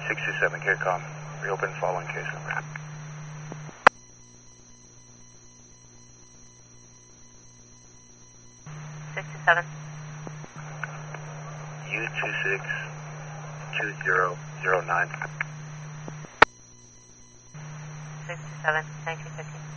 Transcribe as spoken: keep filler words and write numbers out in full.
six two seven, CARECOM. Reopen following case number. six two seven. U two six two zero zero nine. six two seven, nineteen fifteen.